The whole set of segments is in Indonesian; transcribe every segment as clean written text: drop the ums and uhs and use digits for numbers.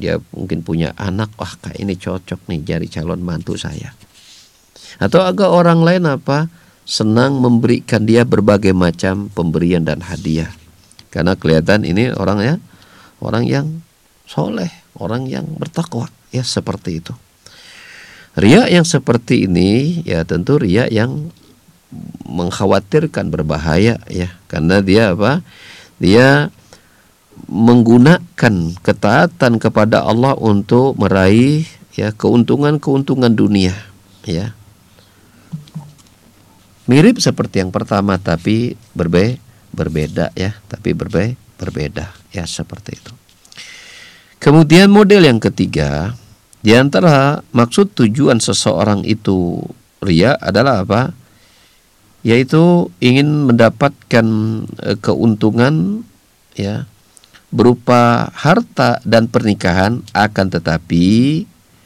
dia mungkin punya anak, wah kayak ini cocok nih jadi calon mantu saya. Atau agak orang lain senang memberikan dia berbagai macam pemberian dan hadiah. Karena kelihatan ini orang yang soleh, orang yang bertakwa, ya seperti itu. Riya yang seperti ini ya tentu riya yang mengkhawatirkan, berbahaya ya, karena dia Dia menggunakan ketaatan kepada Allah untuk meraih ya keuntungan dunia ya. Mirip seperti yang pertama tapi berbeda ya, berbeda ya, seperti itu. Kemudian model yang ketiga, di antara maksud tujuan seseorang itu riya adalah yaitu ingin mendapatkan keuntungan ya berupa harta dan pernikahan, akan tetapi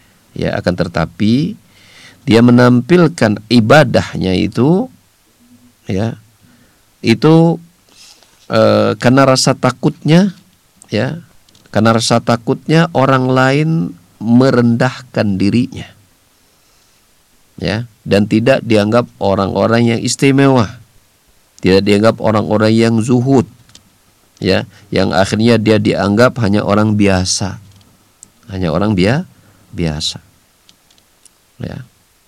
dia menampilkan ibadahnya itu ya itu karena rasa takutnya orang lain merendahkan dirinya ya, dan tidak dianggap orang-orang yang istimewa, tidak dianggap orang-orang yang zuhud ya, yang akhirnya dia dianggap hanya orang biasa, biasa ya.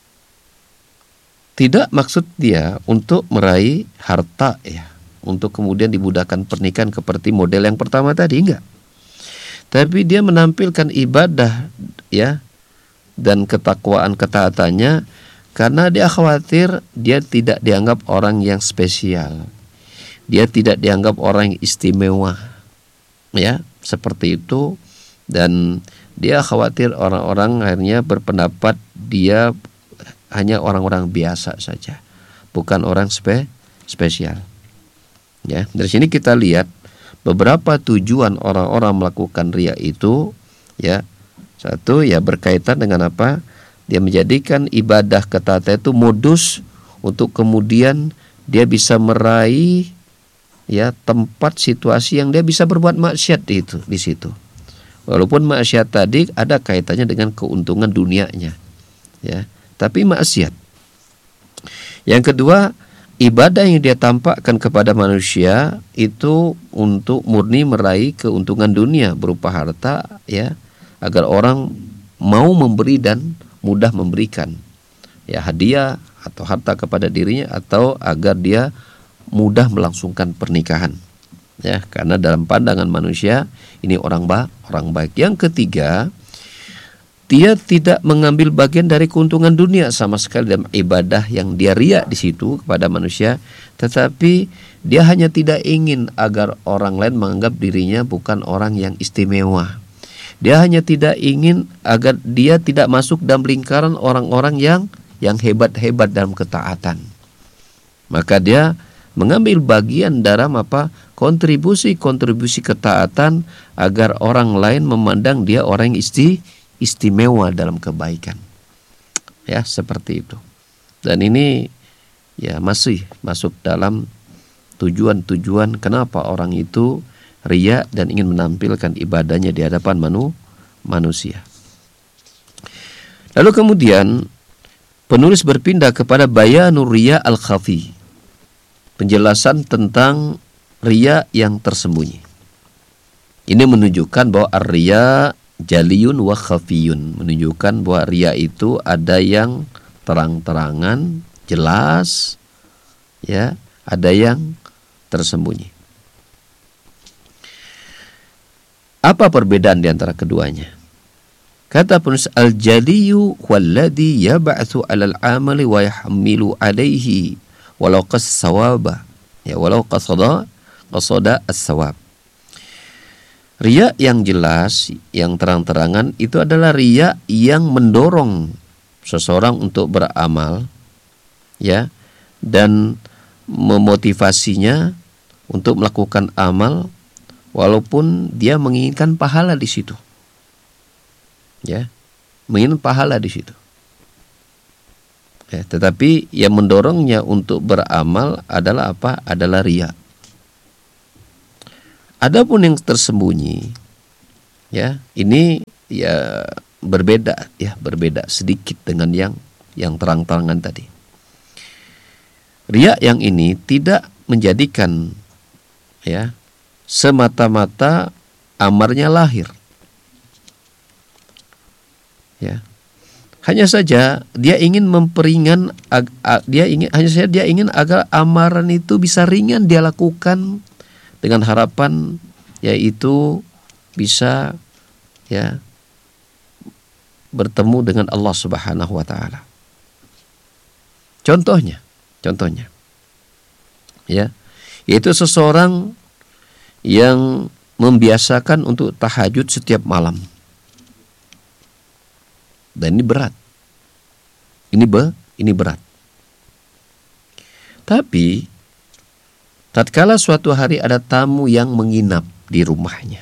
Tidak maksud dia untuk meraih harta ya, untuk kemudian dimudahkan pernikahan seperti model yang pertama tadi, enggak. Tapi dia menampilkan ibadah ya dan ketaatannya karena dia khawatir dia tidak dianggap orang yang spesial, dia tidak dianggap orang yang istimewa ya, seperti itu. Dan dia khawatir orang-orang akhirnya berpendapat dia hanya orang-orang biasa saja, bukan orang spesial ya. Dari sini kita lihat beberapa tujuan orang-orang melakukan riya itu ya. Satu ya berkaitan dengan dia menjadikan ibadah ketaatan itu modus untuk kemudian dia bisa meraih ya tempat situasi yang dia bisa berbuat maksiat di situ. Walaupun maksiat tadi ada kaitannya dengan keuntungan dunianya ya, tapi maksiat. Yang kedua, ibadah yang dia tampakkan kepada manusia itu untuk murni meraih keuntungan dunia berupa harta ya, agar orang mau memberi dan mudah memberikan ya hadiah atau harta kepada dirinya, atau agar dia mudah melangsungkan pernikahan ya, karena dalam pandangan manusia ini orang baik. Yang ketiga, dia tidak mengambil bagian dari keuntungan dunia sama sekali dalam ibadah yang dia riya di situ kepada manusia, tetapi dia hanya tidak ingin agar orang lain menganggap dirinya bukan orang yang istimewa. Dia hanya tidak ingin agar dia tidak masuk dalam lingkaran orang-orang yang hebat-hebat dalam ketaatan. Maka dia mengambil bagian dalam kontribusi ketaatan agar orang lain memandang dia orang yang istimewa dalam kebaikan. Ya, seperti itu. Dan ini ya masih masuk dalam tujuan-tujuan kenapa orang itu riya dan ingin menampilkan ibadahnya di hadapan manusia. Lalu kemudian penulis berpindah kepada bayanur riya al-khafi, penjelasan tentang riya yang tersembunyi. Ini menunjukkan bahwa ar-riya jaliyun wa khafiyun, menunjukkan bahwa riya itu ada yang terang-terangan, jelas ya, ada yang tersembunyi. Apa perbedaan di antara keduanya? Kata penulis, al-jaliyu walladhi yab'atsu 'alal 'amali wa yahmilu 'alaihi walau qas-sawaba ya, walau qasada as-sawab. Riya yang jelas, yang terang-terangan itu adalah riya yang mendorong seseorang untuk beramal ya, dan memotivasinya untuk melakukan amal walaupun dia menginginkan pahala di situ. Ya, menginginkan pahala di situ. Ya, tetapi yang mendorongnya untuk beramal adalah Adalah riya. Adapun yang tersembunyi, ya, ini ya berbeda sedikit dengan yang terang-terangan tadi. Riya yang ini tidak menjadikan ya semata-mata amarnya lahir. Ya. Hanya saja dia ingin memperingan, dia ingin agar amaran itu bisa ringan dia lakukan dengan harapan yaitu bisa ya bertemu dengan Allah Subhanahu wa taala. Contohnya ya, yaitu seseorang yang membiasakan untuk tahajud setiap malam. Dan ini berat. Ini berat. Tapi tatkala suatu hari ada tamu yang menginap di rumahnya.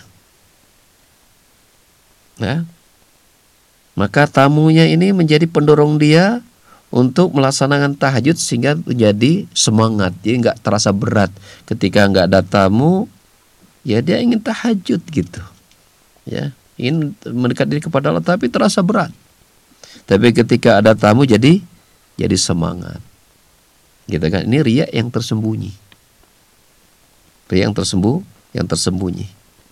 Ya, maka tamunya ini menjadi pendorong dia untuk melaksanakan tahajud sehingga menjadi semangat. Jadi nggak terasa berat ketika nggak ada tamu. Ya dia ingin tahajud gitu. Ya, ingin mendekat diri kepada Allah tapi terasa berat. Tapi ketika ada tamu jadi semangat. Gitu kan? Ini riya yang tersembunyi. Riya yang tersembunyi.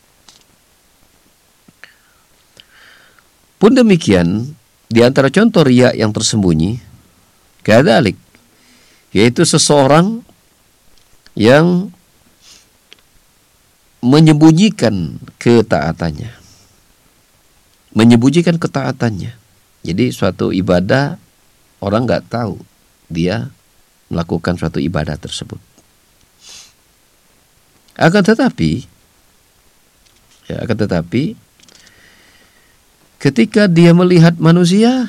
Pun demikian, di antara contoh riya yang tersembunyi, kadzalik, yaitu seseorang yang menyembunyikan ketaatannya. Jadi suatu ibadah orang nggak tahu dia melakukan suatu ibadah tersebut. Akan tetapi ketika dia melihat manusia,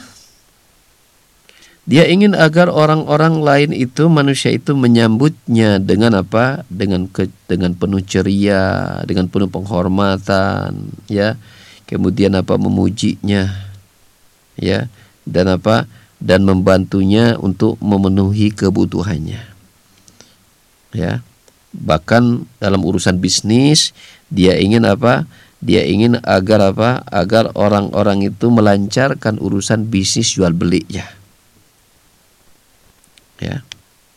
dia ingin agar orang-orang lain itu, manusia itu menyambutnya dengan apa? Dengan penuh ceria, dengan penuh penghormatan, ya. Kemudian memujinya. Ya, dan membantunya untuk memenuhi kebutuhannya. Ya. Bahkan dalam urusan bisnis dia ingin Dia ingin agar agar orang-orang itu melancarkan urusan bisnis jual belinya. Ya.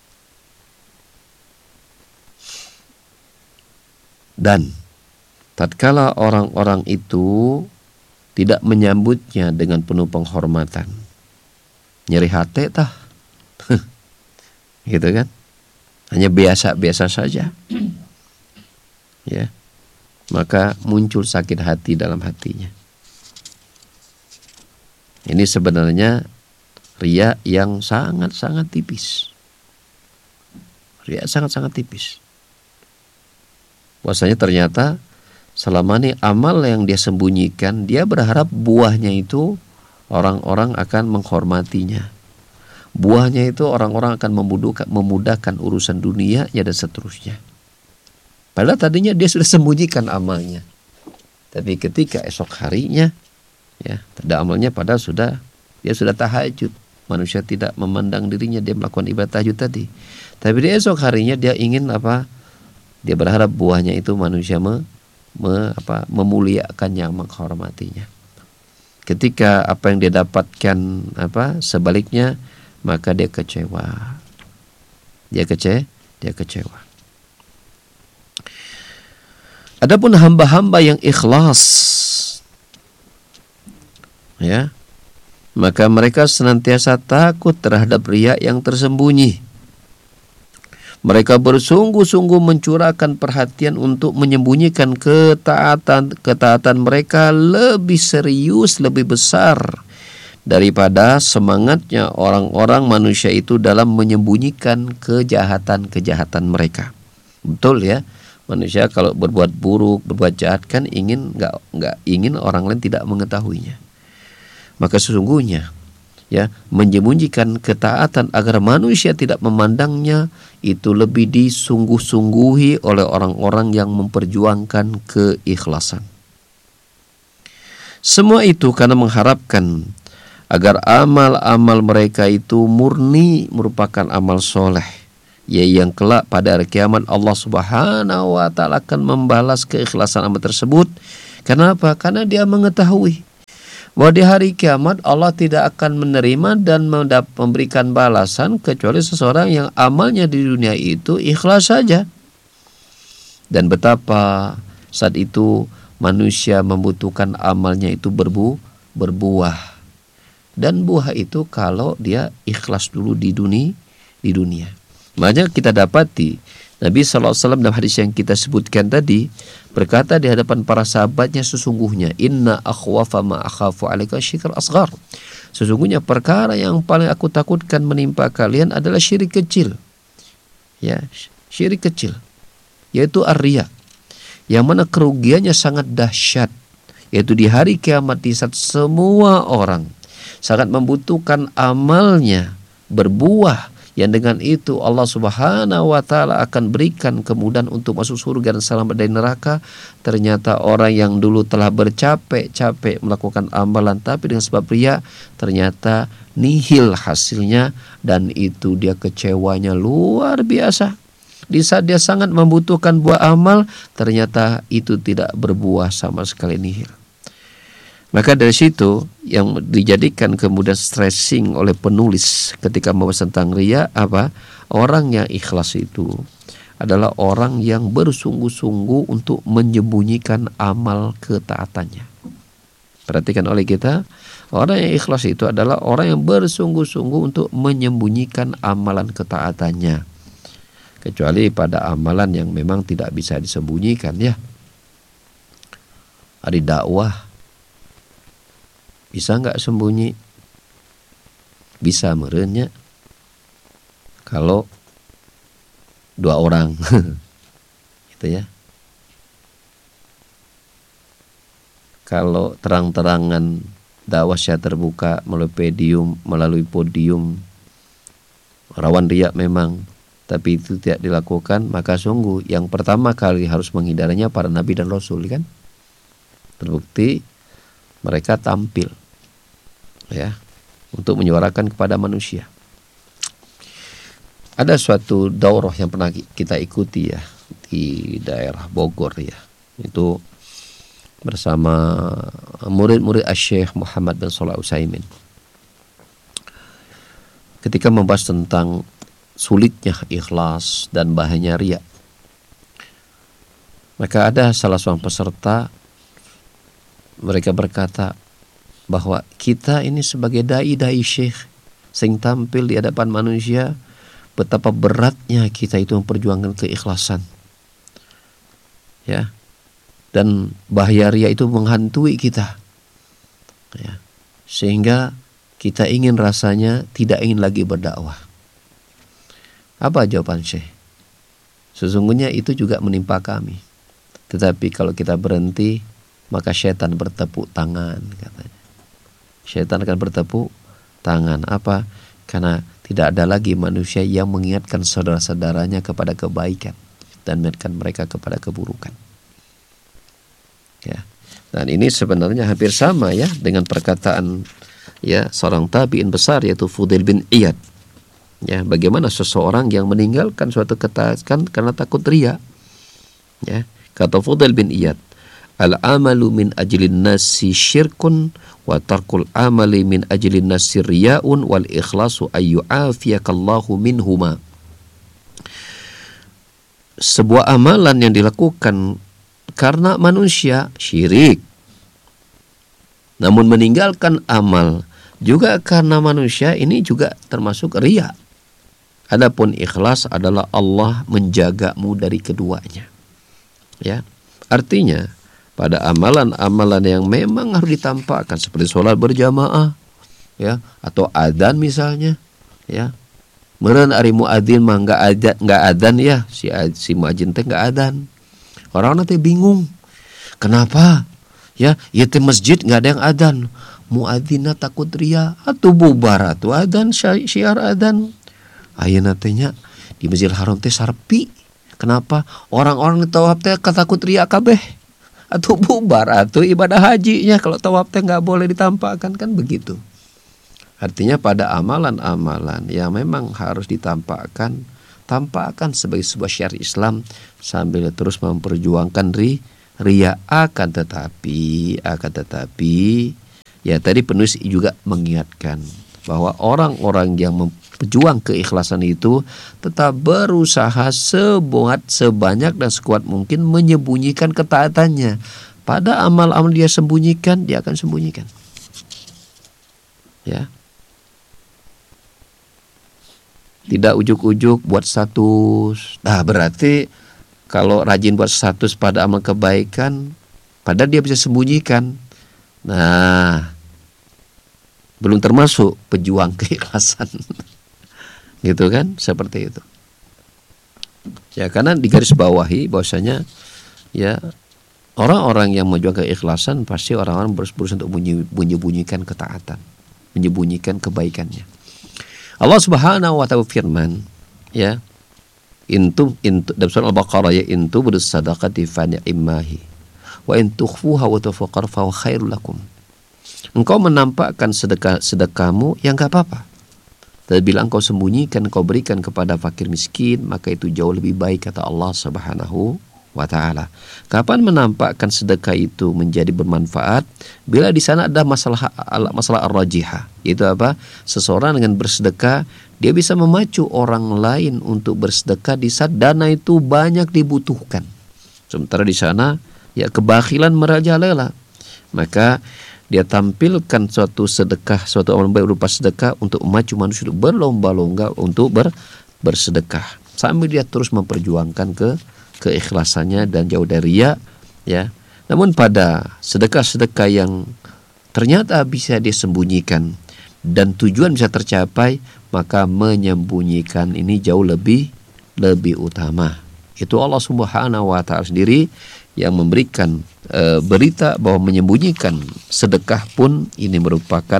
Dan tatkala orang-orang itu tidak menyambutnya dengan penuh penghormatan, nyeri hati tah. Gitu kan? Hanya biasa-biasa saja. Ya. Maka muncul sakit hati dalam hatinya. Ini sebenarnya riya yang sangat-sangat tipis. Riya sangat-sangat tipis. Bahwasanya ternyata selama ini amal yang dia sembunyikan, dia berharap buahnya itu orang-orang akan menghormatinya. Buahnya itu orang-orang akan memudahkan urusan dunianya dan seterusnya. Padahal tadinya dia sudah sembunyikan amalnya. Tapi ketika esok harinya, ya, ada amalnya padahal dia sudah tahajud. Manusia tidak memandang dirinya dia melakukan ibadah tahajud tadi. Tapi di esok harinya dia ingin Dia berharap buahnya itu manusia memuliakannya, menghormatinya. Ketika apa yang dia dapatkan sebaliknya, maka dia kecewa. Dia kecewa. Adapun hamba-hamba yang ikhlas, ya, maka mereka senantiasa takut terhadap riya yang tersembunyi. Mereka bersungguh-sungguh mencurahkan perhatian untuk menyembunyikan ketaatan mereka lebih serius, lebih besar daripada semangatnya orang-orang manusia itu dalam menyembunyikan kejahatan-kejahatan mereka. Betul ya, manusia kalau berbuat buruk, berbuat jahat kan nggak ingin orang lain tidak mengetahuinya. Maka sesungguhnya ya, menyembunyikan ketaatan agar manusia tidak memandangnya itu lebih disungguh-sungguhi oleh orang-orang yang memperjuangkan keikhlasan. Semua itu karena mengharapkan agar amal-amal mereka itu murni merupakan amal soleh, yang kelak pada hari kiamat Allah Subhanahu wa taala akan membalas keikhlasan amal tersebut. Kenapa? Karena dia mengetahui bahwa di hari kiamat Allah tidak akan menerima dan memberikan balasan kecuali seseorang yang amalnya di dunia itu ikhlas saja. Dan betapa saat itu manusia membutuhkan amalnya itu berbuah. Dan buah itu kalau dia ikhlas dulu di dunia. Makanya kita dapati Nabi SAW dalam hadis yang kita sebutkan tadi berkata di hadapan para sahabatnya, sesungguhnya inna akhwafa ma akhafu alaika syirkul asghar. Sesungguhnya perkara yang paling aku takutkan menimpa kalian adalah syirik kecil. Ya, syirik kecil, yaitu ar-riya, yang mana kerugiannya sangat dahsyat, yaitu di hari kiamat di saat semua orang sangat membutuhkan amalnya berbuah, yang dengan itu Allah Subhanahu wa taala akan berikan kemudahan untuk masuk surga dan selamat dari neraka. Ternyata orang yang dulu telah bercapek-capek melakukan amalan tapi dengan sebab riya, ternyata nihil hasilnya, dan itu dia kecewanya luar biasa. Di saat dia sangat membutuhkan buah amal, ternyata itu tidak berbuah sama sekali, nihil. Maka dari situ yang dijadikan kemudian stressing oleh penulis ketika membahas tentang riya apa? Orang yang ikhlas itu adalah orang yang bersungguh-sungguh untuk menyembunyikan amal ketaatannya. Perhatikan oleh kita, orang yang ikhlas itu adalah orang yang bersungguh-sungguh untuk menyembunyikan amalan ketaatannya. Kecuali pada amalan yang memang tidak bisa disembunyikan, ya. Ada dakwah, bisa nggak sembunyi? Bisa merenya kalau dua orang gitu ya. Kalau terang-terangan dakwah secara terbuka melalui podium rawan riya memang, tapi itu tidak dilakukan, maka sungguh yang pertama kali harus menghindarinya para nabi dan rasul, kan? Terbukti mereka tampil ya untuk menyuarakan kepada manusia. Ada suatu daurah yang pernah kita ikuti ya di daerah Bogor ya, itu bersama murid-murid Syekh Muhammad bin Shalih Al-Utsaimin. Ketika membahas tentang sulitnya ikhlas dan bahayanya riya, maka ada salah seorang peserta, mereka berkata bahwa kita ini sebagai dai-dai syekh sing tampil di hadapan manusia, betapa beratnya kita itu memperjuangkan keikhlasan. Ya. Dan bahaya riya itu menghantui kita. Ya. Sehingga kita ingin rasanya tidak ingin lagi berdakwah. Apa jawaban Syekh? Sesungguhnya itu juga menimpa kami. Tetapi kalau kita berhenti, maka syaitan bertepuk tangan, katanya. Syaitan akan bertepuk tangan. Apa? Karena tidak ada lagi manusia yang mengingatkan saudara-saudaranya kepada kebaikan dan mengingatkan mereka kepada keburukan. Ya. Dan ini sebenarnya hampir sama ya dengan perkataan ya seorang tabi'in besar, yaitu Fudail bin Iyad. Ya, bagaimana seseorang yang meninggalkan suatu ketaatan karena takut riya. Ya, kata Fudail bin Iyad, al-amalu min ajlin nasi syirkun wa tarkul amali min ajlin nasi riyaun wal ikhlasu ayyu'afiyakallahu minhuma. Sebuah amalan yang dilakukan karena manusia syirik, namun meninggalkan amal juga karena manusia, ini juga termasuk riya. Adapun ikhlas adalah Allah menjagamu dari keduanya. Ya, artinya pada amalan-amalan yang memang harus ditampakkan seperti sholat berjamaah, ya, atau adzan misalnya, ya. Meureun ari muadzin mah enggak adzan ya, si muadzin teh enggak adzan. Orang nanti bingung. Kenapa? Ya, ieu teh masjid enggak ada yang adzan. Muadzinna takut riya, atuh bubar atuh adzan syiar adzan. Ayeuna teh nya di Masjidil Haram teh sarpi. Kenapa? Orang-orang di tawaf teh katakut riya kabeh. Atuh bubar atuh ibadah hajinya, kalau tawaf teh enggak boleh ditampakkan, kan begitu. Artinya pada amalan-amalan yang memang harus ditampakkan, tampakkan sebagai sebuah syiar Islam sambil terus memperjuangkan riya. Akan tetapi Ya, tadi penulis juga mengingatkan bahwa orang-orang yang berjuang keikhlasan itu tetap berusaha sebanyak dan sekuat mungkin menyembunyikan ketaatannya. Pada amal-amal dia sembunyikan, dia akan sembunyikan. Ya. Tidak ujuk-ujuk buat status. Nah, berarti kalau rajin buat status pada amal kebaikan, padahal dia bisa sembunyikan. Nah, belum termasuk pejuang keikhlasan. Gitu kan, seperti itu. Ya, karena digarisbawahi bahwasanya ya orang-orang yang menjuang keikhlasan pasti orang-orang berusaha untuk menyembunyikan ketaatan, menyembunyikan kebaikannya. Allah Subhanahu wa taala firman, ya, intu dalam surah Al-Baqarah, ya, intu bersadaqati fa ni'mahi wa in tukhfuha wa tafaqar fa khairul lakum. Engkau menampakkan sedekahmu, ya enggak apa-apa. Dan bila engkau sembunyikan, engkau berikan kepada fakir miskin, maka itu jauh lebih baik, kata Allah Subhanahu wa ta'ala. Kapan menampakkan sedekah itu menjadi bermanfaat? Bila di sana ada masalah ar-rajihah, yaitu apa? Seseorang dengan bersedekah, dia bisa memacu orang lain untuk bersedekah di saat dana itu banyak dibutuhkan. Sementara di sana ya kebakhilan merajalela. Maka dia tampilkan suatu amal baik berupa sedekah untuk memacu manusia untuk berlomba-lomba untuk bersedekah, sambil dia terus memperjuangkan keikhlasannya dan jauh dari riya, ya. Namun pada sedekah-sedekah yang ternyata bisa disembunyikan dan tujuan bisa tercapai, maka menyembunyikan ini jauh lebih utama. Itu Allah Subhanahu wa taala sendiri yang memberikan berita bahwa menyembunyikan sedekah pun ini merupakan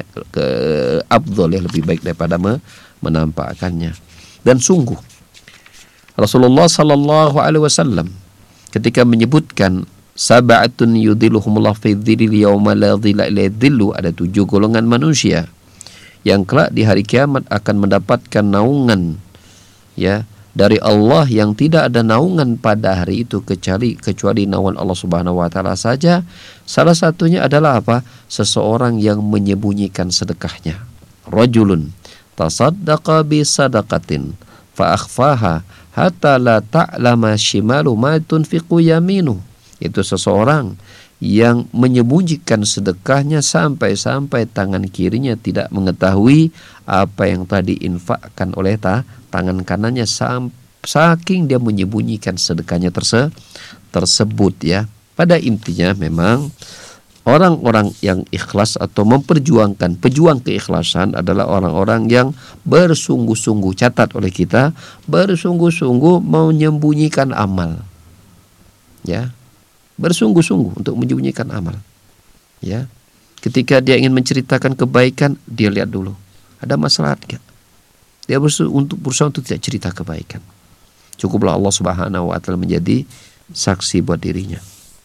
afdal, yang lebih baik daripada menampakkannya. Dan sungguh Rasulullah sallallahu alaihi wasallam ketika menyebutkan sab'atun yudhilluhumullahu fi dhilli yauma la dhilla illa dhillu, ada 7 golongan manusia yang kelak di hari kiamat akan mendapatkan naungan, ya, dari Allah yang tidak ada naungan pada hari itu kecuali naungan Allah Subhanahu wa taala saja. Salah satunya adalah apa? Seseorang yang menyembunyikan sedekahnya. Rajulun tasaddaqa bi sadaqatin fa akhfaha hatta la ta'lama shimalu ma tunfiqu yaminu. Itu seseorang yang menyembunyikan sedekahnya sampai tangan kirinya tidak mengetahui apa yang tadi infakkan oleh tangan kanannya, saking dia menyembunyikan sedekahnya tersebut, ya. Pada intinya memang orang-orang yang ikhlas atau memperjuangkan, pejuang keikhlasan adalah orang-orang yang bersungguh-sungguh, catat oleh kita, bersungguh-sungguh menyembunyikan amal, ya, bersungguh-sungguh untuk menyembunyikan amal, ya. Ketika dia ingin menceritakan kebaikan, dia lihat dulu ada masalah enggak. Dia berusaha untuk tidak cerita kebaikan. Cukuplah Allah Subhanahu wa taala menjadi saksi buat dirinya.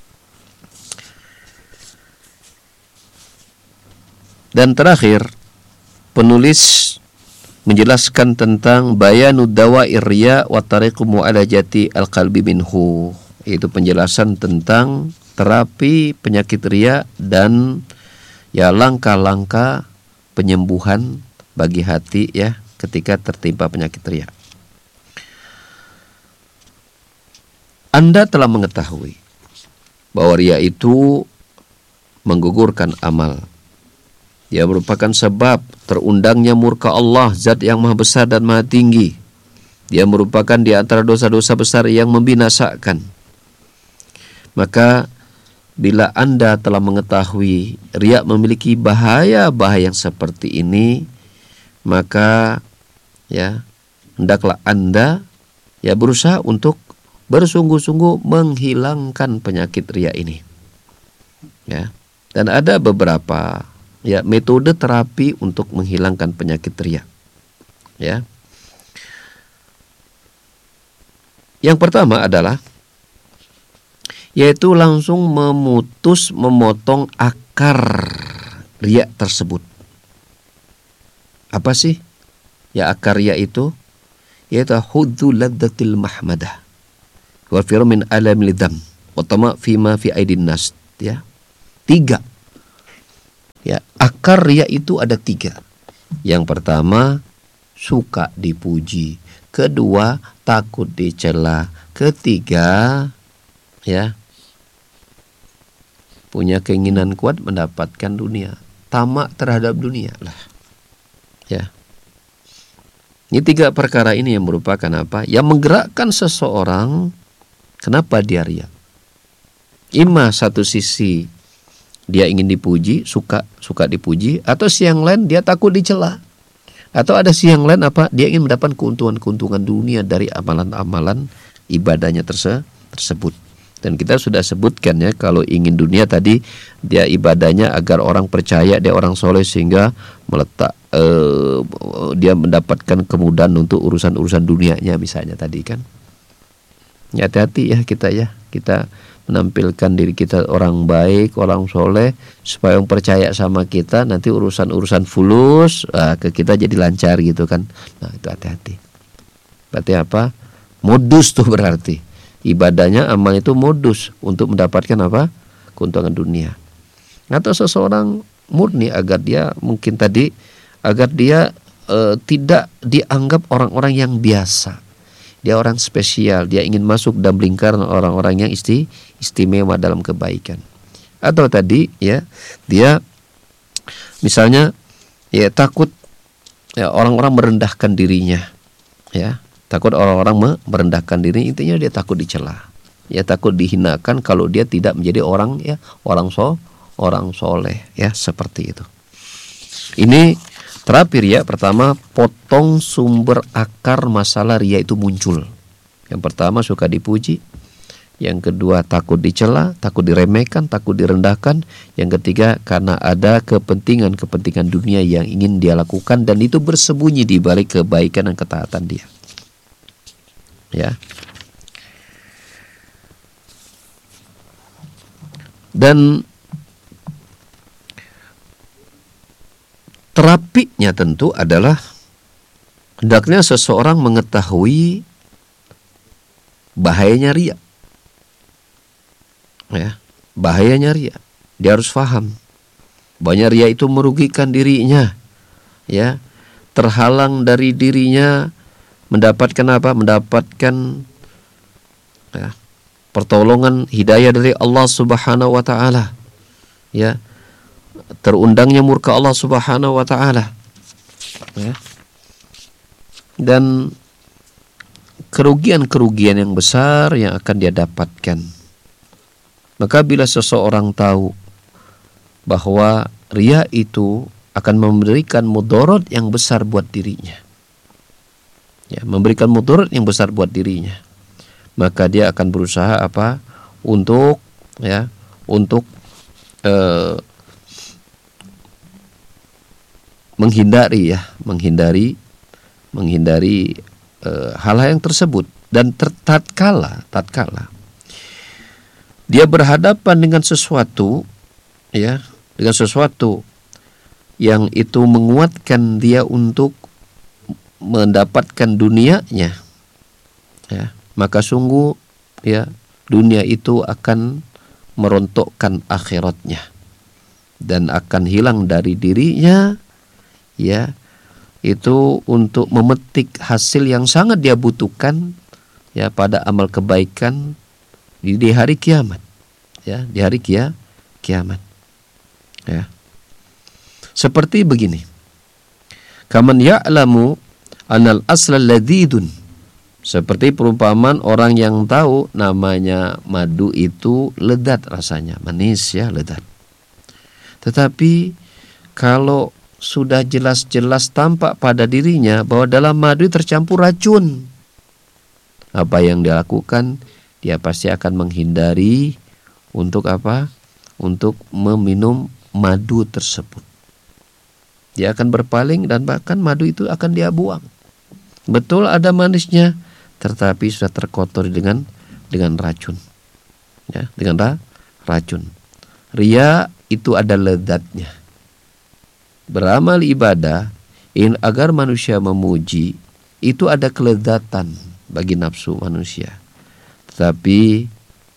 Dan terakhir, penulis menjelaskan tentang bayanud dawa'ir riya wa tariqu mu'alajati al-qalbi minhu, yaitu penjelasan tentang terapi penyakit riya dan ya langkah-langkah penyembuhan bagi hati, ya, ketika tertimpa penyakit riya. Anda telah mengetahui bahwa riya itu menggugurkan amal. Dia merupakan sebab terundangnya murka Allah, Zat yang maha besar dan maha tinggi. Dia merupakan di antara dosa-dosa besar yang membinasakan. Maka bila Anda telah mengetahui riya memiliki bahaya-bahaya yang seperti ini, maka ya hendaklah Anda ya berusaha untuk bersungguh-sungguh menghilangkan penyakit riya ini, ya. Dan ada beberapa ya metode terapi untuk menghilangkan penyakit riya, ya. Yang pertama adalah yaitu langsung memotong akar riya tersebut. Apa sih ya akar riya itu? Yaitu hudzu ladzatil mahmadah wa firu min alamil dam wa tama fima fi aidin nas, ya. 3. Ya, akar riya itu ada 3. Yang pertama, suka dipuji. Kedua, takut dicela. Ketiga, ya, punya keinginan kuat mendapatkan dunia, tamak terhadap dunia lah. Ya. Ini 3 perkara ini yang merupakan apa? Yang menggerakkan seseorang. Kenapa dia riya? Ima satu sisi dia ingin dipuji, suka dipuji, atau si yang lain dia takut dicela. Atau ada si yang lain apa? Dia ingin mendapat keuntungan dunia dari amalan-amalan ibadahnya tersebut. Dan kita sudah sebutkan ya, kalau ingin dunia tadi dia ibadahnya agar orang percaya dia orang soleh sehingga dia mendapatkan kemudahan untuk urusan dunianya misalnya tadi kan. Ya, hati-hati ya kita menampilkan diri kita orang baik, orang soleh, supaya orang percaya sama kita, nanti urusan fulus ke kita jadi lancar gitu kan. Nah itu hati-hati. Berarti apa? Modus tuh berarti. Ibadahnya, amal itu modus untuk mendapatkan apa? Keuntungan dunia. Atau seseorang murni agar dia mungkin tadi, agar dia tidak dianggap orang-orang yang biasa. Dia orang spesial, dia ingin masuk dalam lingkaran orang-orang yang istimewa dalam kebaikan. Atau tadi ya, dia misalnya ya takut ya orang-orang merendahkan dirinya. Ya, takut orang-orang merendahkan diri, intinya dia takut dicela. Ya, takut dihinakan kalau dia tidak menjadi orang soleh ya, seperti itu. Ini terapi riya, pertama potong sumber akar masalah riya itu muncul. Yang pertama suka dipuji, yang kedua takut dicela, takut diremehkan, takut direndahkan, yang ketiga karena ada kepentingan dunia yang ingin dia lakukan dan itu bersembunyi di balik kebaikan dan ketaatan dia. Ya. Dan terapinya tentu adalah hendaknya seseorang mengetahui bahayanya riya. Ya, bahayanya riya. Dia harus paham. Banyak riya itu merugikan dirinya. Ya, terhalang dari dirinya mendapatkan apa? Mendapatkan ya, pertolongan hidayah dari Allah Subhanahu wa taala. Ya. Terundangnya murka Allah Subhanahu wa taala. Ya. Dan kerugian yang besar yang akan dia dapatkan. Maka bila seseorang tahu bahwa riya itu akan memberikan mudarat yang besar buat dirinya. Ya, memberikan mudarat yang besar buat dirinya. Maka dia akan berusaha apa? Untuk menghindari hal-hal yang tersebut. Dan tatkala dia berhadapan dengan sesuatu ya, dengan sesuatu yang itu menguatkan dia untuk mendapatkan dunianya ya, maka sungguh ya dunia itu akan merontokkan akhiratnya dan akan hilang dari dirinya ya, itu untuk memetik hasil yang sangat dia butuhkan ya pada amal kebaikan di hari kiamat ya, di hari kiamat ya. Seperti begini, kaman ya'lamu anal asla ladidun, seperti perumpamaan orang yang tahu namanya madu itu lezat rasanya, manis ya, lezat. Tetapi kalau sudah jelas-jelas tampak pada dirinya bahwa dalam madu tercampur racun, apa yang dia lakukan? Dia pasti akan menghindari untuk apa? Untuk meminum madu tersebut. Dia akan berpaling dan bahkan madu itu akan dia buang. Betul ada manisnya, tetapi sudah terkotori dengan racun. Ya, dengan racun. Riya itu ada lezatnya. Beramal ibadah agar manusia memuji, itu ada kelezatan bagi nafsu manusia. Tetapi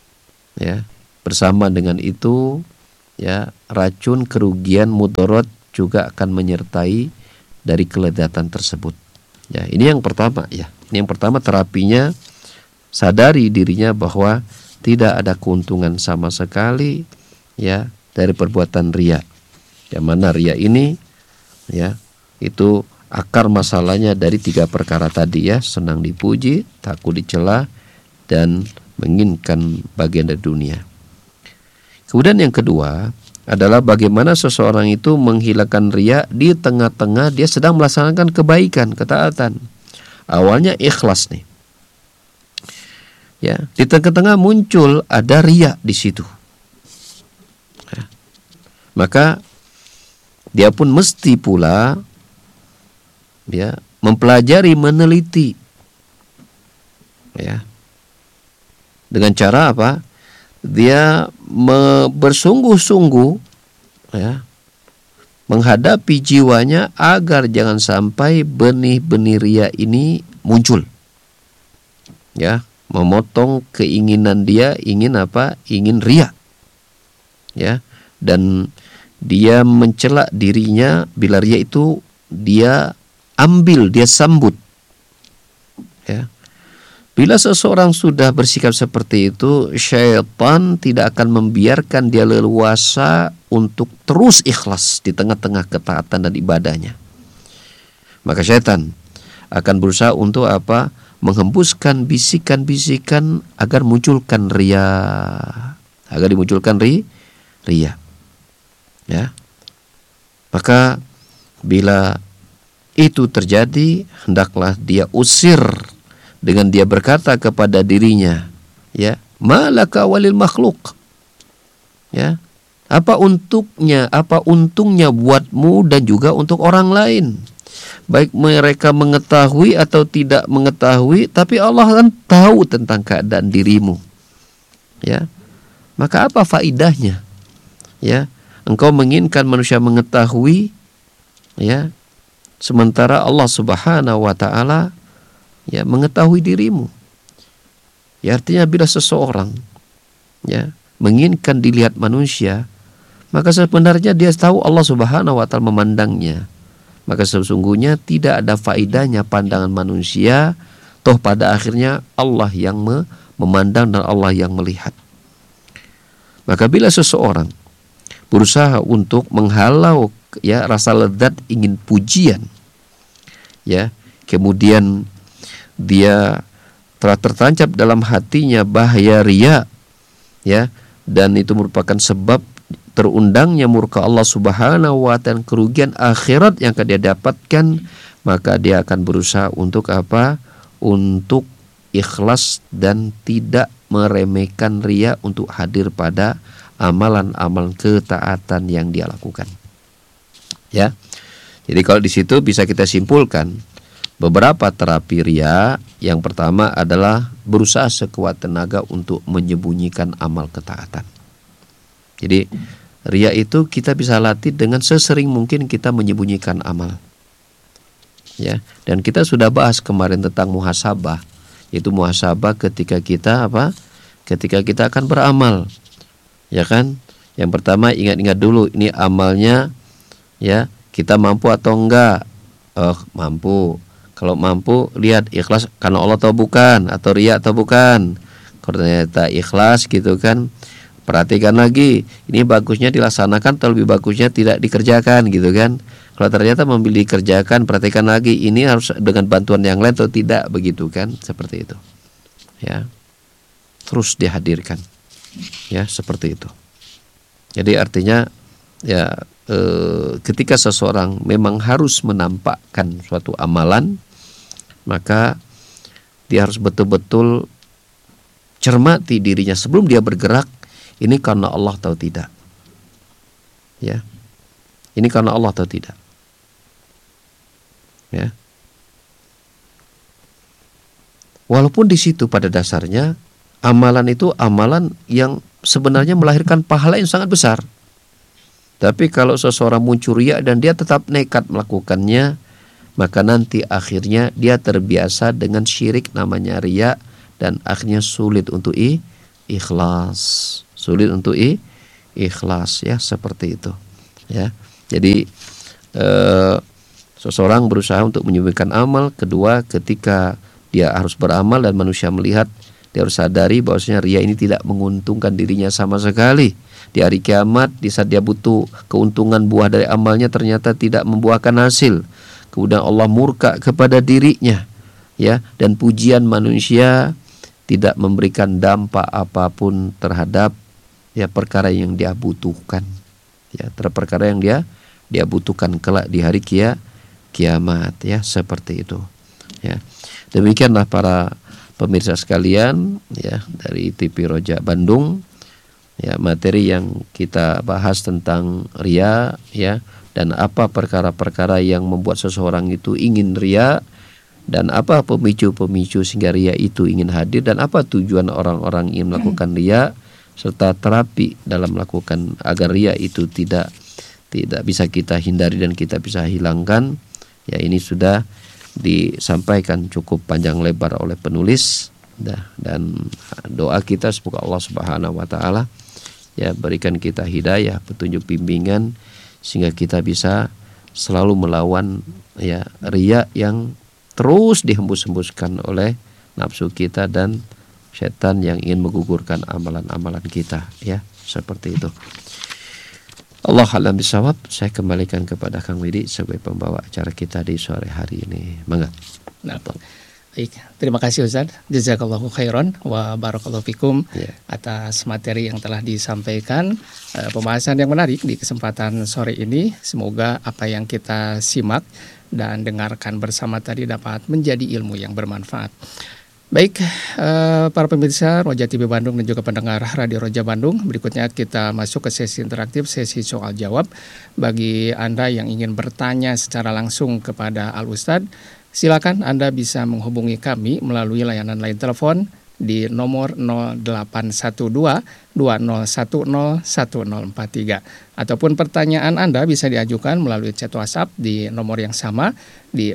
ya, bersama dengan itu ya, racun, kerugian, mudarat juga akan menyertai dari kelezatan tersebut. Ya, ini yang pertama ya. Ini yang pertama, terapinya sadari dirinya bahwa tidak ada keuntungan sama sekali ya dari perbuatan riya. Yang mana riya ini ya itu akar masalahnya dari 3 perkara tadi ya, senang dipuji, takut dicela, dan menginginkan bagian dari dunia. Kemudian yang kedua adalah bagaimana seseorang itu menghilangkan riya di tengah-tengah dia sedang melaksanakan kebaikan, ketaatan. Awalnya ikhlas nih. Ya, di tengah-tengah muncul ada riya di situ. Ya. Maka dia pun mesti pula ya mempelajari, meneliti ya. Dengan cara apa? Dia bersungguh-sungguh ya menghadapi jiwanya agar jangan sampai benih-benih riya ini muncul. Ya, memotong keinginan dia, ingin apa? Ingin riya. Ya, dan dia mencela dirinya bila riya itu dia ambil, dia sambut. Ya. Bila seseorang sudah bersikap seperti itu, syaitan tidak akan membiarkan dia leluasa untuk terus ikhlas di tengah-tengah ketaatan dan ibadahnya. Maka syaitan akan berusaha untuk apa? Menghembuskan bisikan-bisikan agar munculkan riya, agar dimunculkan riya. Ya. Maka bila itu terjadi, hendaklah dia usir dengan dia berkata kepada dirinya, ya, malaka walil makhluk. Ya. Apa untungnya buatmu dan juga untuk orang lain. Baik mereka mengetahui atau tidak mengetahui, tapi Allah kan tahu tentang keadaan dirimu. Ya. Maka apa faidahnya? Ya, engkau menginginkan manusia mengetahui, ya, sementara Allah Subhanahu wa taala ya mengetahui dirimu. Ya, artinya bila seseorang ya menginginkan dilihat manusia, maka sebenarnya dia tahu Allah Subhanahu wa taala memandangnya. Maka sesungguhnya tidak ada faedahnya pandangan manusia, toh pada akhirnya Allah yang memandang dan Allah yang melihat. Maka bila seseorang berusaha untuk menghalau ya rasa lezat ingin pujian, ya, kemudian dia telah tertancap dalam hatinya bahaya riya, ya, dan itu merupakan sebab terundangnya murka Allah Subhanahu wa taala, kerugian akhirat yang akan dia dapatkan, maka dia akan berusaha untuk apa? Untuk ikhlas dan tidak meremehkan riya untuk hadir pada amalan-amalan ketaatan yang dia lakukan. Ya. Jadi kalau di situ bisa kita simpulkan beberapa terapi riya. Yang pertama adalah berusaha sekuat tenaga untuk menyembunyikan amal ketaatan. Jadi riya itu kita bisa latih dengan sesering mungkin kita menyembunyikan amal. Ya, dan kita sudah bahas kemarin tentang muhasabah, yaitu muhasabah ketika kita apa? Ketika kita akan beramal. Ya kan? Yang pertama ingat-ingat dulu ini amalnya, ya, kita mampu atau enggak? Oh, mampu. Kalau mampu, lihat ikhlas karena Allah atau bukan, atau riya atau bukan. Kalau ternyata ikhlas gitu kan, perhatikan lagi, ini bagusnya dilaksanakan atau lebih bagusnya tidak dikerjakan gitu kan. Kalau ternyata memilih dikerjakan, perhatikan lagi, ini harus dengan bantuan yang lain atau tidak, begitu kan, seperti itu. Ya, terus dihadirkan, ya, seperti itu. Jadi artinya ya ketika seseorang memang harus menampakkan suatu amalan, maka dia harus betul-betul cermati dirinya sebelum dia bergerak, ini karena Allah atau tidak. Ya. Ini karena Allah atau tidak. Ya. Walaupun di situ pada dasarnya amalan itu amalan yang sebenarnya melahirkan pahala yang sangat besar. Tapi kalau seseorang muncul riya dan dia tetap nekat melakukannya, maka nanti akhirnya dia terbiasa dengan syirik namanya riya, dan akhirnya sulit untuk ikhlas. Sulit untuk ikhlas, ya, seperti itu. Ya. Jadi seseorang berusaha untuk menyembunyikan amal. Kedua, ketika dia harus beramal dan manusia melihat, dia harus sadari bahwasanya ria ini tidak menguntungkan dirinya sama sekali. Di hari kiamat, di saat dia butuh keuntungan buah dari amalnya, ternyata tidak membuahkan hasil. Kemudian Allah murka kepada dirinya, ya, dan pujian manusia tidak memberikan dampak apapun terhadap ya perkara yang dia butuhkan, ya, terhadap perkara yang dia butuhkan kelak di hari kiamat, ya, seperti itu, ya. Demikianlah para pemirsa sekalian, ya, dari TV Roja Bandung, ya, materi yang kita bahas tentang ria, ya, dan apa perkara-perkara yang membuat seseorang itu ingin ria, dan apa pemicu-pemicu sehingga ria itu ingin hadir, dan apa tujuan orang-orang ingin melakukan ria, serta terapi dalam melakukan agar ria itu tidak bisa kita hindari dan kita bisa hilangkan. Ya, ini sudah disampaikan cukup panjang lebar oleh penulis, dan doa kita semoga Allah Subhanahu wa taala ya berikan kita hidayah, petunjuk, bimbingan sehingga kita bisa selalu melawan ya ria yang terus dihembus-hembuskan oleh nafsu kita dan setan yang ingin menggugurkan amalan-amalan kita, ya, seperti itu. Allah alam bisawab. Saya kembalikan kepada Kang Widi sebagai pembawa acara kita di sore hari ini. Mangga. Nah, baik, terima kasih Ustaz. Jazakallahu khairan wa barakallahu fikum atas materi yang telah disampaikan. Pembahasan yang menarik di kesempatan sore ini. Semoga apa yang kita simak dan dengarkan bersama tadi dapat menjadi ilmu yang bermanfaat. Baik, para pemirsa Roja TV Bandung dan juga pendengar Radio Roja Bandung, berikutnya kita masuk ke sesi interaktif, sesi soal jawab. Bagi Anda yang ingin bertanya secara langsung kepada Al Ustadz, silakan Anda bisa menghubungi kami melalui layanan line telepon di nomor 0812-2010-1043. Ataupun pertanyaan Anda bisa diajukan melalui chat WhatsApp di nomor yang sama di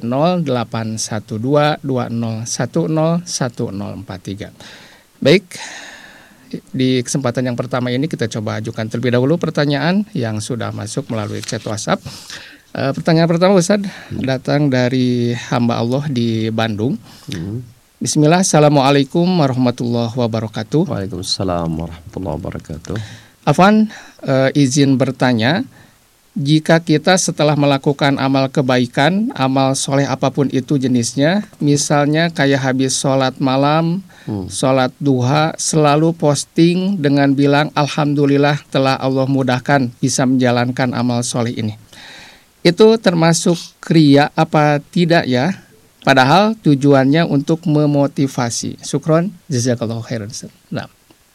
0812-2010-1043. Baik, di kesempatan yang pertama ini kita coba ajukan terlebih dahulu pertanyaan yang sudah masuk melalui chat WhatsApp. Pertanyaan pertama Ustaz datang dari hamba Allah di Bandung. Bismillah, Assalamualaikum warahmatullahi wabarakatuh. Waalaikumsalam warahmatullahi wabarakatuh. Afwan, izin bertanya, jika kita setelah melakukan amal kebaikan, amal soleh apapun itu jenisnya, misalnya kayak habis sholat malam, sholat duha, selalu posting dengan bilang Alhamdulillah telah Allah mudahkan bisa menjalankan amal soleh ini. Itu termasuk ria apa tidak ya? Padahal tujuannya untuk memotivasi. Syukron, jazakallahu khairan. Nah,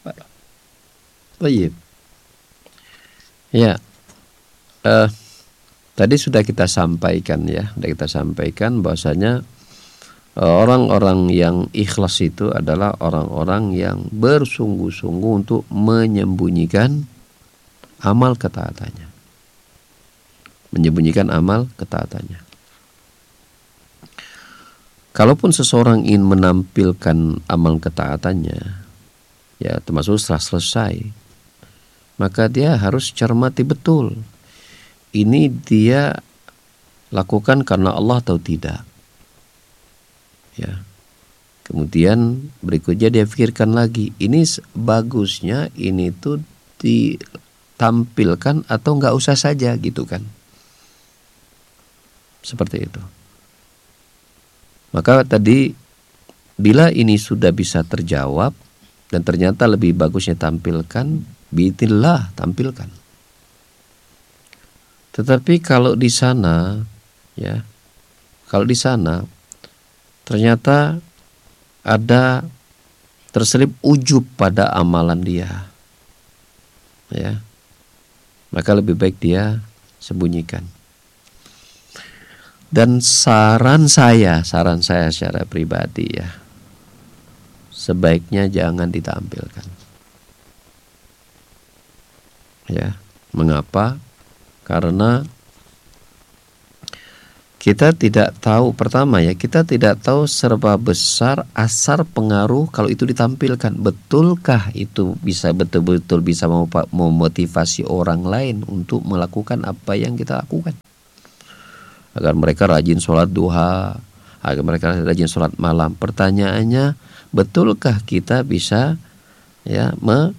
baik. Ya, tadi sudah kita sampaikan bahwasanya orang-orang yang ikhlas itu adalah orang-orang yang bersungguh-sungguh untuk menyembunyikan amal ketaatannya. Kalaupun seseorang ingin menampilkan amal ketaatannya, ya termasuk setelah selesai, maka dia harus cermati betul. Ini dia lakukan karena Allah atau tidak. Ya. Kemudian berikutnya dia pikirkan lagi, ini bagusnya ini tuh ditampilkan atau nggak usah saja gitu kan. Seperti itu. Maka tadi bila ini sudah bisa terjawab dan ternyata lebih bagusnya tampilkan, biidznillah tampilkan. Tetapi kalau di sana ternyata ada terselip ujub pada amalan dia, ya, maka lebih baik dia sembunyikan. Dan saran saya secara pribadi ya, sebaiknya jangan ditampilkan. Ya, mengapa? Karena kita tidak tahu, pertama ya, kita tidak tahu serba besar asar pengaruh kalau itu ditampilkan. Betulkah itu bisa betul-betul bisa memotivasi orang lain untuk melakukan apa yang kita lakukan? agar mereka rajin sholat duha, agar mereka rajin sholat malam. Pertanyaannya, betulkah kita bisa ya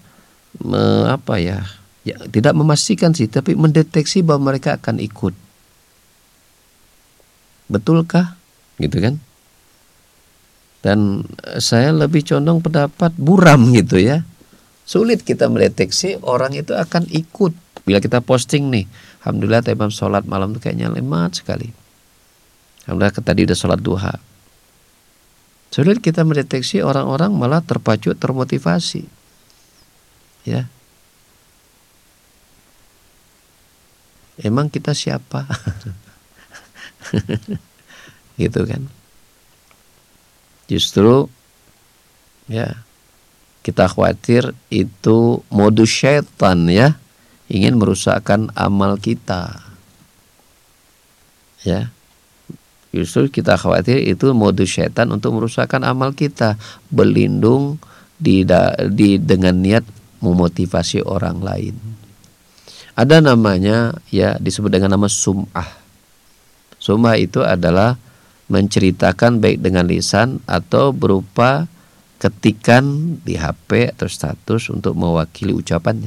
tidak memastikan sih, tapi mendeteksi bahwa mereka akan ikut. Betulkah? Gitu kan? Dan saya lebih condong pendapat buram gitu ya. Sulit kita mendeteksi orang itu akan ikut. Bila kita posting nih, alhamdulillah imam sholat malam itu kayaknya lemat sekali. Alhamdulillah tadi udah sholat duha. Sulit kita mendeteksi orang-orang malah terpacu, termotivasi. Ya. Emang kita siapa? Gitu kan. Justru ya kita khawatir itu modus syaitan ya, ingin merusakkan amal kita. Ya. Justru kita khawatir itu modus syaitan untuk merusakkan amal kita, berlindung dengan niat memotivasi orang lain. Ada namanya ya disebut dengan nama sum'ah. Sum'ah itu adalah menceritakan baik dengan lisan atau berupa ketikan di HP atau status untuk mewakili ucapannya.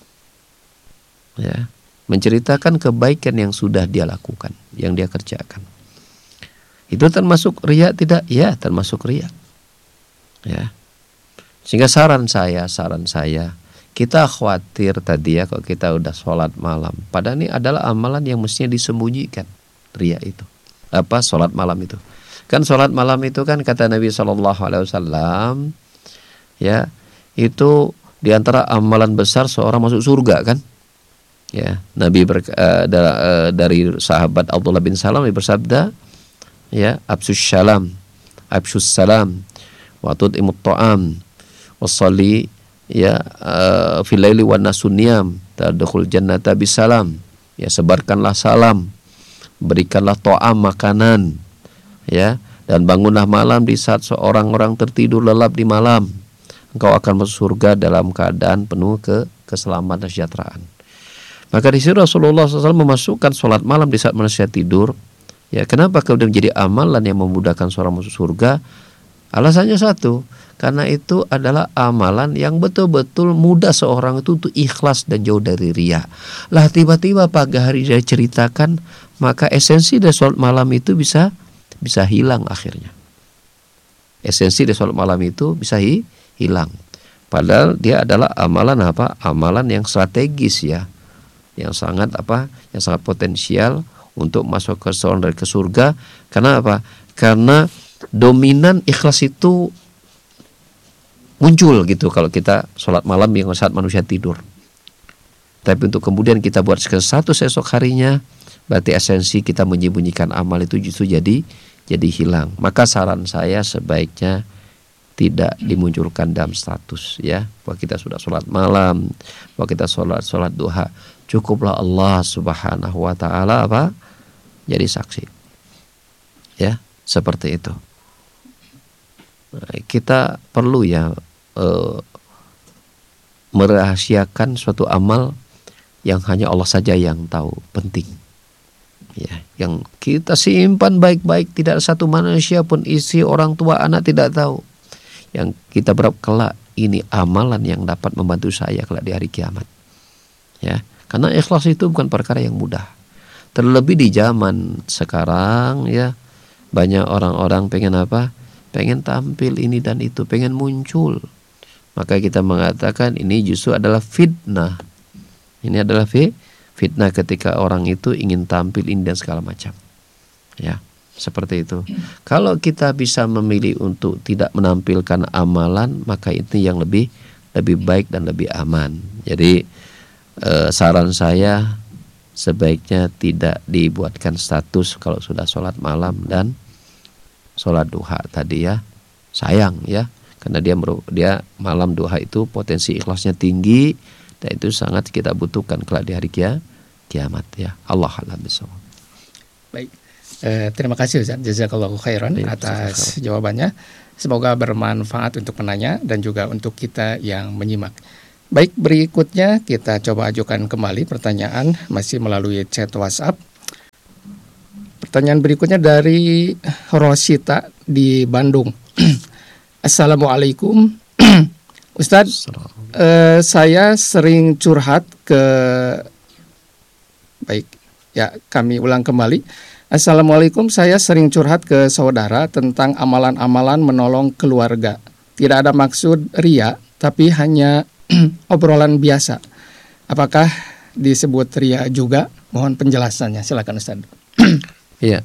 Ya, menceritakan kebaikan yang sudah dia lakukan, yang dia kerjakan. Itu termasuk riya tidak? Ya, termasuk riya. Ya. Sehingga saran saya kita khawatir tadi ya kalau kita udah sholat malam. Padahal ini adalah amalan yang mestinya disembunyikan, riya itu. Sholat malam itu. Kan sholat malam itu kan kata Nabi SAW, ya itu diantara amalan besar seorang masuk surga kan. Ya, Nabi dari sahabat Abdullah bin Salam bersabda, ya absus salam, wa tut'imut ta'am, wassalli ya fil laili wan nasunniyam tadkhul jannata bisalam. Ya, sebarkanlah salam, berikanlah to'am makanan, ya, dan bangunlah malam di saat seorang orang tertidur lelap di malam. Engkau akan masuk surga dalam keadaan penuh keselamatan dan kesejahteraan. Maka di sini Rasulullah SAW memasukkan sholat malam di saat manusia tidur. Ya, kenapa kemudian menjadi amalan yang memudahkan seorang masuk surga? Alasannya satu, karena itu adalah amalan yang betul-betul mudah seorang itu untuk ikhlas dan jauh dari riya. Lah tiba-tiba pagi hari dia ceritakan, maka esensi dari sholat malam itu bisa hilang akhirnya. Esensi dari sholat malam itu bisa hilang. Padahal dia adalah amalan apa? Amalan yang strategis ya, yang sangat potensial untuk masuk ke seorang dari ke surga. Karena apa? Karena dominan ikhlas itu muncul gitu kalau kita sholat malam yang saat manusia tidur. Tapi untuk kemudian kita buat ke satu esok harinya, berarti esensi kita menyembunyikan amal itu justru jadi hilang. Maka saran saya sebaiknya tidak dimunculkan dalam status ya, bahwa kita sudah sholat malam, bahwa kita sholat duha. Cukuplah Allah Subhanahu wa taala jadi saksi. Ya, seperti itu. Kita perlu ya merahasiakan suatu amal yang hanya Allah saja yang tahu, penting. Ya, yang kita simpan baik-baik, tidak ada satu manusia pun, istri, orang tua, anak tidak tahu. Yang kita berharap kelak ini amalan yang dapat membantu saya kelak di hari kiamat. Ya, karena ikhlas itu bukan perkara yang mudah. Terlebih di zaman sekarang ya, banyak orang-orang pengen apa? Pengen tampil ini dan itu, pengen muncul. Maka kita mengatakan ini justru adalah fitnah. Ini adalah fitnah ketika orang itu ingin tampil ini dan segala macam. Ya, seperti itu. Kalau kita bisa memilih untuk tidak menampilkan amalan, maka itu yang lebih baik dan lebih aman. Jadi saran saya sebaiknya tidak dibuatkan status kalau sudah sholat malam dan sholat duha tadi ya. Sayang ya, karena dia malam duha itu potensi ikhlasnya tinggi dan itu sangat kita butuhkan kelak di hari kiamat ya. Allah a'lam bishawab. Baik, terima kasih Ustaz, jazakallahu khairan atas jawabannya. Semoga bermanfaat untuk penanya dan juga untuk kita yang menyimak. Baik, berikutnya kita coba ajukan kembali pertanyaan masih melalui chat WhatsApp. pertanyaan berikutnya dari Rosita di Bandung. Assalamualaikum. Ustadz, saya sering curhat ke... Baik, ya kami ulang kembali. Assalamualaikum, saya sering curhat ke saudara tentang amalan-amalan menolong keluarga. Tidak ada maksud ria, tapi hanya obrolan biasa. Apakah disebut ria juga? Mohon penjelasannya, silakan Ustaz. Ya.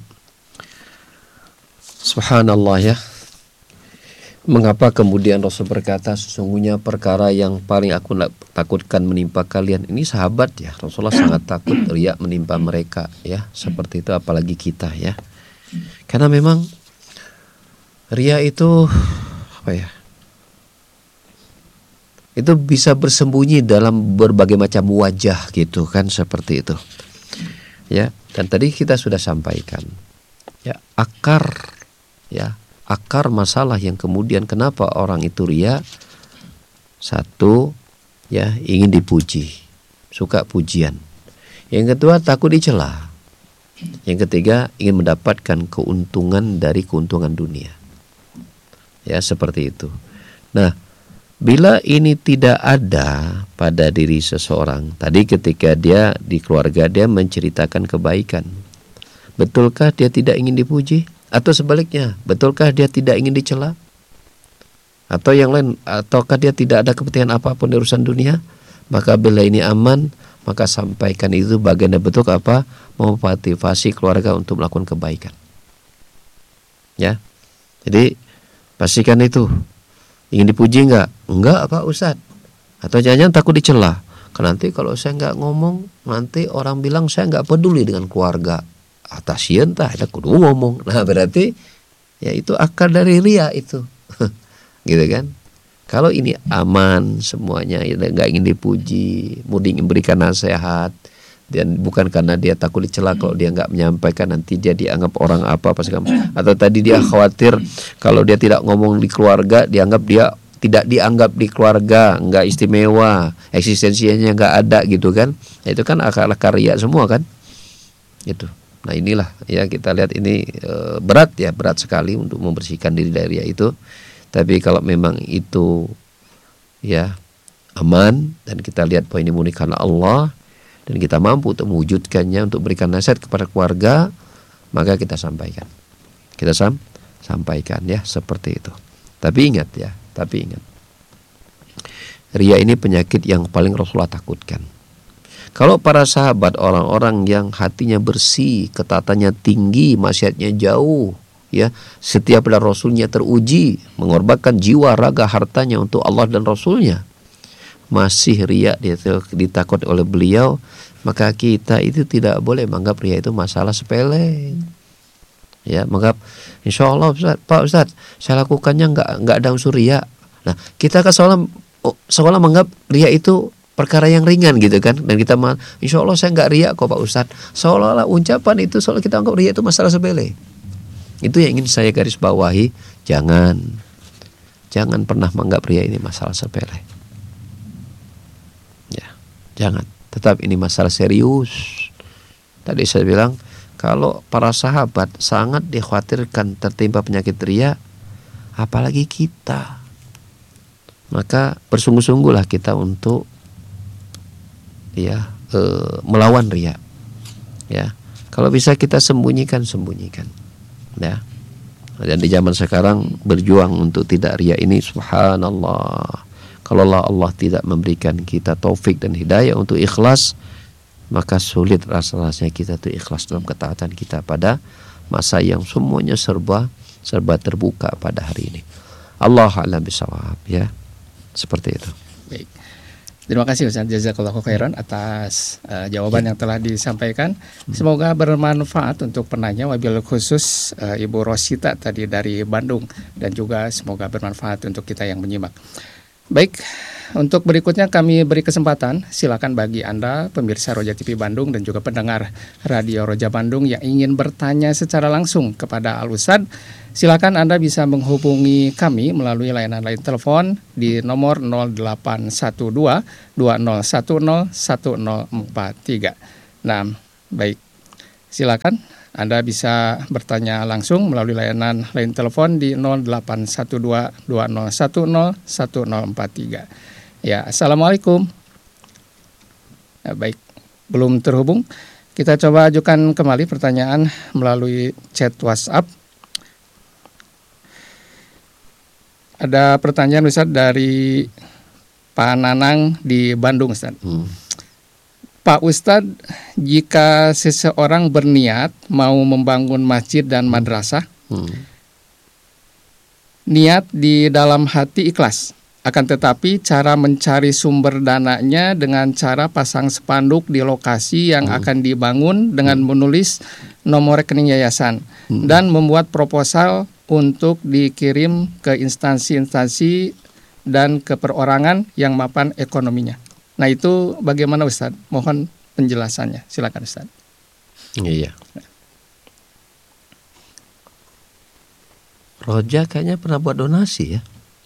Subhanallah ya. Mengapa kemudian Rasul berkata sesungguhnya perkara yang paling aku takutkan menimpa kalian ini sahabat ya. Rasulullah sangat takut riya menimpa mereka ya. Seperti itu apalagi kita ya. Karena memang riya itu apa ya? Itu bisa bersembunyi dalam berbagai macam wajah gitu kan, seperti itu. Ya, dan tadi kita sudah sampaikan ya, akar masalah yang kemudian kenapa orang itu riya. Satu, ya ingin dipuji, suka pujian. Yang kedua, takut dicela. Yang ketiga, ingin mendapatkan keuntungan dari keuntungan dunia. Ya, seperti itu. Nah, bila ini tidak ada pada diri seseorang, tadi ketika dia di keluarga dia menceritakan kebaikan, betulkah dia tidak ingin dipuji? Atau sebaliknya, betulkah dia tidak ingin dicela? Atau yang lain, ataukah dia tidak ada kepentingan apapun di urusan dunia? Maka bila ini aman, maka sampaikan itu bagian dari bentuk apa? Memotivasi keluarga untuk melakukan kebaikan. Ya, jadi pastikan itu. Ingin dipuji enggak? Enggak Pak Ustadz. Atau jangan-jangan takut dicela. Karena nanti kalau saya enggak ngomong, nanti orang bilang saya enggak peduli dengan keluarga. Atas entah, ada kudu ngomong. Nah berarti ya itu akar dari riya itu. Gitu kan. Kalau ini aman semuanya, ya enggak ingin dipuji, muding memberikan nasihat, dan bukan karena dia takut dicela, kalau dia enggak menyampaikan nanti dia dianggap orang apa atau tadi dia khawatir kalau dia tidak ngomong di keluarga dianggap dia tidak dianggap di keluarga, enggak istimewa, eksistensinya enggak ada gitu kan. Ya, itu kan akar riya semua kan. Gitu. Nah inilah ya, kita lihat ini berat sekali untuk membersihkan diri dari riya itu. Tapi kalau memang itu ya aman dan kita lihat bahwa ini murni karena Allah dan kita mampu untuk mewujudkannya, untuk berikan nasihat kepada keluarga, maka kita sampaikan. Kita sampaikan ya, seperti itu. Tapi ingat, riya ini penyakit yang paling Rasulullah takutkan. Kalau para sahabat, orang-orang yang hatinya bersih, ketaatannya tinggi, maksiatnya jauh, ya, setia pada Rasulnya teruji, mengorbankan jiwa, raga, hartanya untuk Allah dan Rasulnya, masih riya ditakut oleh beliau, maka kita itu tidak boleh menganggap riya itu masalah sepele. Ya, menganggap insya Allah Pak Ustadz, saya lakukannya nggak ada unsur riya. Nah, kita kan seolah menganggap riya itu perkara yang ringan gitu kan, dan kita insya Allah saya nggak riya kok Pak Ustadz. Seolah-olah ucapan itu soal kita anggap riya itu masalah sepele. Itu yang ingin saya garis bawahi. Jangan pernah menganggap riya ini masalah sepele. Ya, jangan. Tetap ini masalah serius. Tadi saya bilang kalau para sahabat sangat dikhawatirkan tertimpa penyakit riya, apalagi kita. Maka bersungguh-sungguhlah kita untuk melawan riya. Ya, kalau bisa kita sembunyikan. Ya, dan di zaman sekarang berjuang untuk tidak riya ini, subhanallah. Kalau Allah tidak memberikan kita taufik dan hidayah untuk ikhlas, maka sulit rasanya kita tuh ikhlas dalam ketaatan kita pada masa yang semuanya serba terbuka pada hari ini. Allah a'lam bishawab ya. Seperti itu. Baik. Terima kasih Ustaz, jazakallahu khairan atas jawaban yang telah disampaikan. Semoga bermanfaat untuk penanya, wabil khusus Ibu Rosita tadi dari Bandung, dan juga semoga bermanfaat untuk kita yang menyimak. Baik, untuk berikutnya kami beri kesempatan, silakan bagi Anda pemirsa Roja TV Bandung dan juga pendengar Radio Roja Bandung yang ingin bertanya secara langsung kepada Al Ustadz, silakan Anda bisa menghubungi kami melalui layanan line telepon di nomor 0812 2010 1043. Nah, baik. silakan Anda bisa bertanya langsung melalui layanan line telepon di 0812-2010-1043. Ya, Assalamualaikum. Ya, baik, belum terhubung. Kita coba ajukan kembali pertanyaan melalui chat WhatsApp. Ada pertanyaan Ustaz dari Pak Nanang di Bandung, Ustaz. Pak Ustadz, jika seseorang berniat mau membangun masjid dan madrasah, niat di dalam hati ikhlas, akan tetapi cara mencari sumber dananya dengan cara pasang spanduk di lokasi yang akan dibangun dengan menulis nomor rekening yayasan dan membuat proposal untuk dikirim ke instansi-instansi dan ke perorangan yang mapan ekonominya. Nah, itu bagaimana Ustaz? Mohon penjelasannya. Silakan Ustaz. Iya. Roja kayaknya pernah buat donasi ya.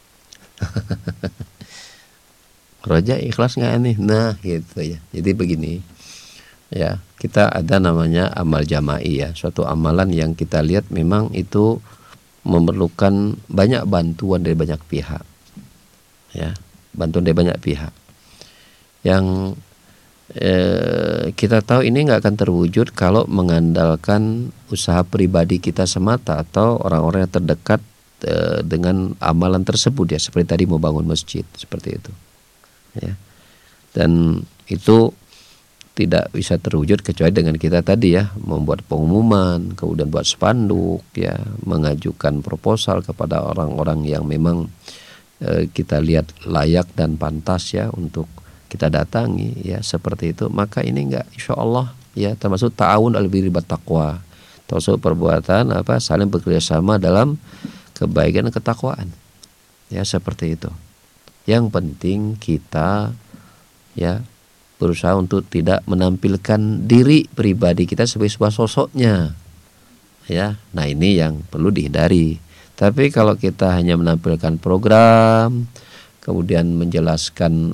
Roja ikhlas nggak nih? Nah, gitu ya. Jadi begini, ya kita ada namanya amal jama'i ya, suatu amalan yang kita lihat memang itu memerlukan banyak bantuan dari banyak pihak, ya, bantuan dari banyak pihak. Yang kita tahu ini nggak akan terwujud kalau mengandalkan usaha pribadi kita semata atau orang-orang yang terdekat dengan amalan tersebut ya, seperti tadi mau bangun masjid seperti itu ya. Dan itu tidak bisa terwujud kecuali dengan kita tadi ya, membuat pengumuman, kemudian buat spanduk ya, mengajukan proposal kepada orang-orang yang memang kita lihat layak dan pantas ya untuk kita datangi ya, seperti itu. Maka ini enggak, insya Allah ya, termasuk ta'awun al-birri wat taqwa, termasuk perbuatan saling bekerjasama dalam kebaikan dan ketakwaan ya, seperti itu. Yang penting kita ya berusaha untuk tidak menampilkan diri pribadi kita sebagai sebuah sosoknya ya. Nah, ini yang perlu dihindari. Tapi kalau kita hanya menampilkan program, kemudian menjelaskan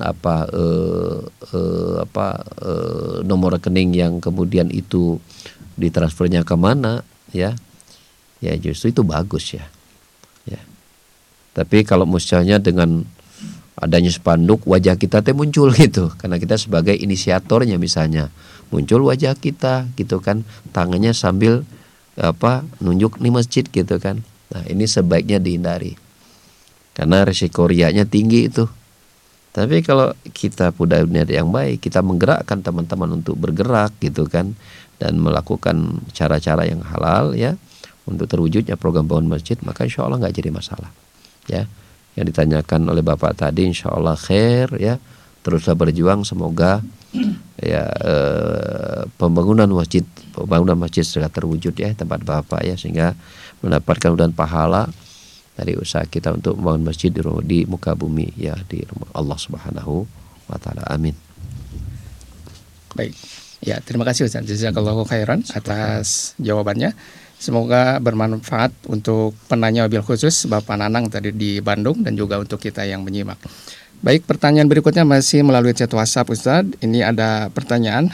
nomor rekening yang kemudian itu ditransfernya kemana ya, ya justru itu bagus ya. Ya. Tapi kalau misalnya dengan adanya spanduk wajah kita muncul gitu, karena kita sebagai inisiatornya misalnya, muncul wajah kita gitu kan, tangannya sambil nunjuk nih masjid gitu kan. Nah, ini sebaiknya dihindari karena resiko riaknya tinggi itu. Tapi kalau kita punya niat yang baik, kita menggerakkan teman-teman untuk bergerak gitu kan, dan melakukan cara-cara yang halal ya untuk terwujudnya program bangun masjid, maka insya Allah nggak jadi masalah ya. Yang ditanyakan oleh Bapak tadi insya Allah khair ya, teruslah berjuang, semoga ya pembangunan masjid segera terwujud ya tempat Bapak ya, sehingga mendapatkan kemudian pahala dari usaha kita untuk membangun masjid di muka bumi ya, di rumah Allah Subhanahu wa taala. Amin. Baik. Ya, terima kasih Ustaz. Jazakallahu khairan atas jawabannya. Semoga bermanfaat untuk penanya wabil khusus Bapak Nanang tadi di Bandung dan juga untuk kita yang menyimak. Baik, pertanyaan berikutnya masih melalui chat WhatsApp Ustaz. Ini ada pertanyaan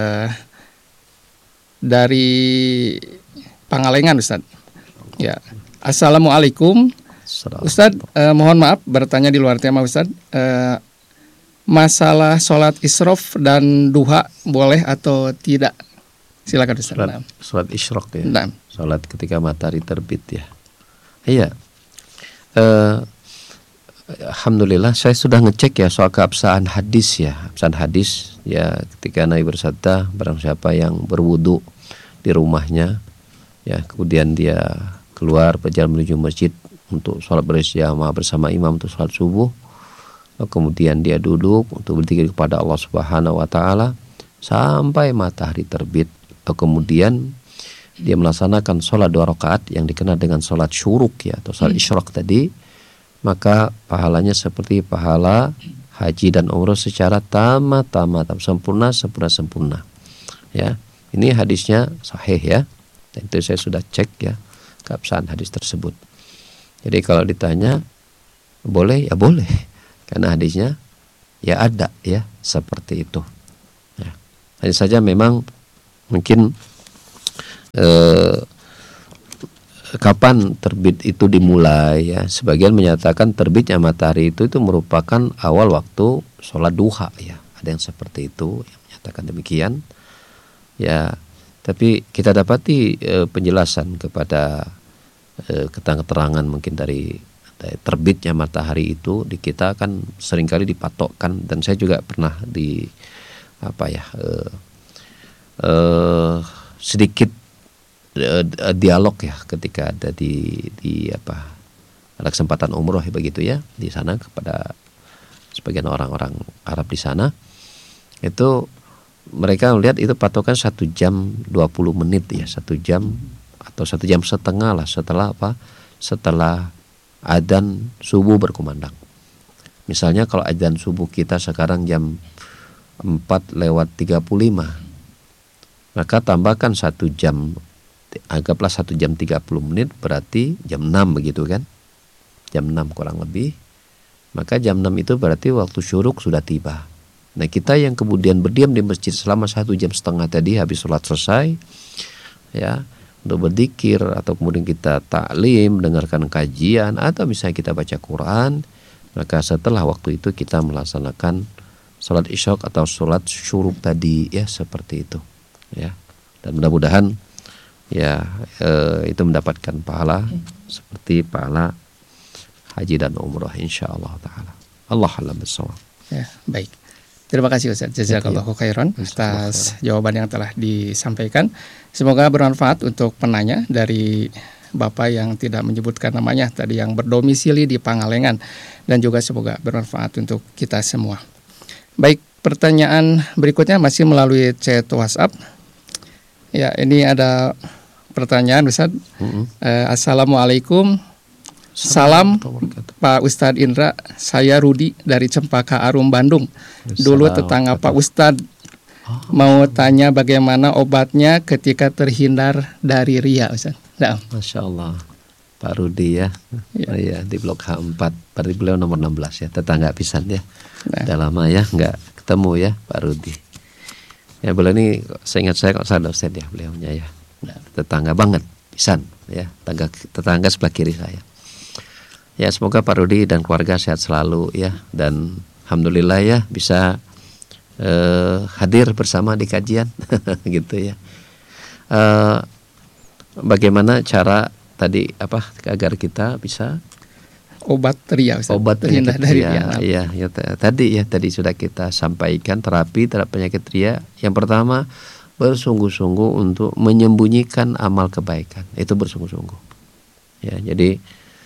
dari Pangalengan Ustaz. Ya. Assalamualaikum Ustaz, mohon maaf bertanya di luar tema Ustaz. Masalah sholat isrof dan duha boleh atau tidak? Silakan Ustaz. Sholat isyraq ya. Nah. Sholat ketika matahari terbit ya. Iya. Alhamdulillah saya sudah ngecek ya soal keabsahan hadis ya. Absahan hadis ya, ketika Nabi bersabda barang siapa yang berwudu di rumahnya ya, kemudian dia keluar berjalan menuju masjid untuk sholat berjamaah bersama imam untuk sholat subuh, kemudian dia duduk untuk berzikir kepada Allah Subhanahu wa taala sampai matahari terbit, kemudian dia melaksanakan sholat 2 rakaat yang dikenal dengan sholat syuruk ya, atau sholat isyraq tadi, maka pahalanya seperti pahala haji dan umrah secara tamat sempurna ya. Ini hadisnya sahih ya, dan itu saya sudah cek ya keabsahan hadis tersebut. Jadi kalau ditanya boleh ya boleh, karena hadisnya ya ada ya seperti itu ya. Hanya saja memang mungkin kapan terbit itu dimulai ya. Sebagian menyatakan terbitnya matahari itu merupakan awal waktu sholat duha ya. Ada yang seperti itu yang menyatakan demikian ya. Tapi kita dapati penjelasan kepada keterangan mungkin dari terbitnya matahari itu di kita kan seringkali dipatokkan, dan saya juga pernah sedikit dialog ya ketika ada di ada kesempatan umroh ya, begitu ya di sana kepada sebagian orang-orang Arab di sana, itu mereka melihat itu patokan 1 jam 20 menit ya, 1 jam atau 1 jam setengah lah setelah adzan subuh berkumandang. Misalnya kalau adzan subuh kita sekarang jam 4:35, maka tambahkan 1 jam, anggaplah 1 jam 30 menit, berarti jam 6 begitu kan, jam 6 kurang lebih. Maka jam 6 itu berarti waktu syuruk sudah tiba. Nah kita yang kemudian berdiam di masjid selama 1 jam setengah tadi, habis sholat selesai ya, untuk berzikir atau kemudian kita taklim, dengarkan kajian, atau misalnya kita baca Quran, maka setelah waktu itu kita melaksanakan sholat isyak atau sholat syuruk tadi ya, seperti itu ya. Dan mudah-mudahan ya itu mendapatkan pahala seperti pahala haji dan umrah insyaallah taala. Allah alam bissawab. Ya, baik. Terima kasih Ustaz, jazakallahu khairan atas jawaban yang telah disampaikan. Semoga bermanfaat untuk penanya dari Bapak yang tidak menyebutkan namanya tadi, yang berdomisili di Pangalengan, dan juga semoga bermanfaat untuk kita semua. Baik, pertanyaan berikutnya masih melalui chat WhatsApp. Ya, ini ada pertanyaan Ustaz. Assalamualaikum. Salam Pak Ustadz Indra, saya Rudi dari Cempaka Arum, Bandung. Dulu tetangga Pak Ustadz mau tanya bagaimana obatnya ketika terhindar dari riya, Ustadz. Nah. Masya Allah, Pak Rudi ya, ya di Blok H4, berarti beliau nomor 16 ya, tetangga pisan ya. Udah lama ya nggak ketemu ya Pak Rudi. Ya beliau ini, seingat saya kok saya dosen ya beliaunya ya, tetangga banget pisan ya, tetangga sebelah kiri saya. Ya semoga Pak Rudi dan keluarga sehat selalu ya, dan alhamdulillah ya bisa hadir bersama di kajian gitu ya. Bagaimana cara tadi agar kita bisa obat ria, obat terhindar dari ria. Tadi sudah kita sampaikan terapi terhadap penyakit ria. Yang pertama, bersungguh-sungguh untuk menyembunyikan amal kebaikan. Itu bersungguh-sungguh. Ya, jadi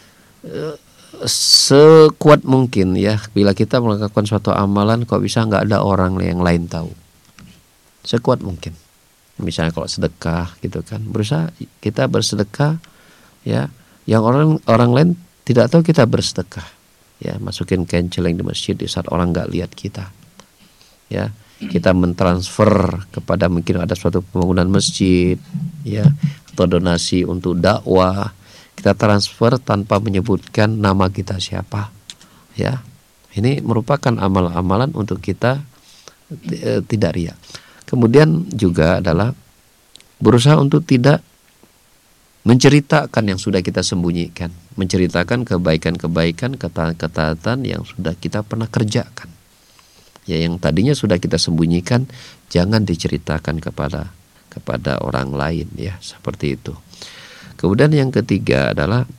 sekuat mungkin ya, bila kita melakukan suatu amalan kok bisa nggak ada orang yang lain tahu, sekuat mungkin. Misalnya kalau sedekah gitu kan, berusaha kita bersedekah ya, yang orang lain tidak tahu kita bersedekah ya, masukin kain celeng di masjid di saat orang nggak lihat kita ya, kita mentransfer kepada mungkin ada suatu pembangunan masjid ya, atau donasi untuk dakwah, kita transfer tanpa menyebutkan nama kita siapa ya. Ini merupakan amal-amalan untuk kita tidak riya. Kemudian juga adalah berusaha untuk tidak menceritakan yang sudah kita sembunyikan, menceritakan kebaikan-kebaikan, ketaatan yang sudah kita pernah kerjakan ya, yang tadinya sudah kita sembunyikan jangan diceritakan kepada orang lain ya, seperti itu. Kemudian yang ketiga adalah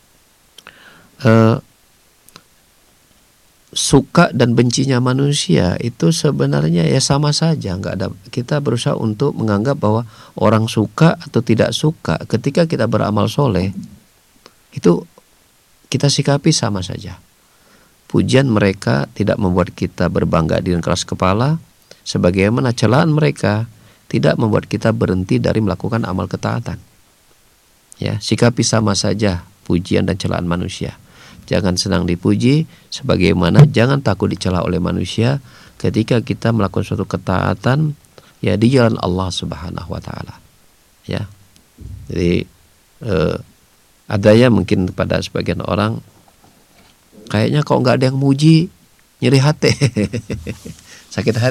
suka dan bencinya manusia itu sebenarnya ya sama saja, nggak ada. Kita berusaha untuk menganggap bahwa orang suka atau tidak suka ketika kita beramal soleh itu kita sikapi sama saja. Pujian mereka tidak membuat kita berbangga diri dan keras kepala, sebagaimana celaan mereka tidak membuat kita berhenti dari melakukan amal ketaatan. Ya, sikapi sama saja pujian dan celaan manusia. Jangan senang dipuji, sebagaimana jangan takut dicela oleh manusia ketika kita melakukan suatu ketaatan ya di jalan Allah Subhanahu wa taala. Ya. Jadi ada ya mungkin pada sebagian orang kayaknya kok nggak ada yang muji, nyeri hati. Sakit hati.